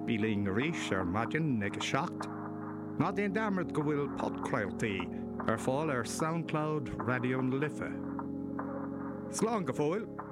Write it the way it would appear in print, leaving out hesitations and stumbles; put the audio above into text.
bíling ríis maidin ag seacht, ná déon damart go bhfuil podcrailtaí fáil SoundCloud Radio na Lifa. Slán go fóil.